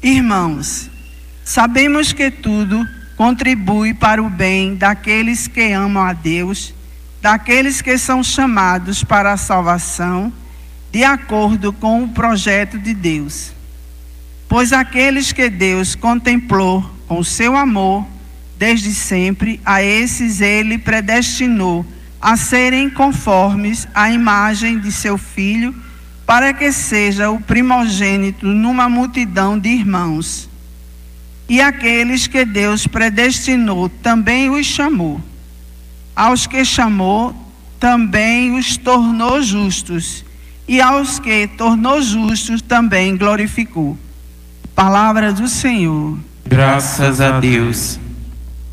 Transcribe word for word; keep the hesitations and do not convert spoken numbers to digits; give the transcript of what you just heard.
Irmãos, sabemos que tudo contribui para o bem daqueles que amam a Deus, daqueles que são chamados para a salvação, de acordo com o projeto de Deus. Pois aqueles que Deus contemplou com seu amor, desde sempre, a esses ele predestinou a serem conformes à imagem de seu Filho, para que seja o primogênito numa multidão de irmãos. E aqueles que Deus predestinou, também os chamou. Aos que chamou, também os tornou justos. E aos que tornou justos, também glorificou. Palavra do Senhor. Graças a Deus.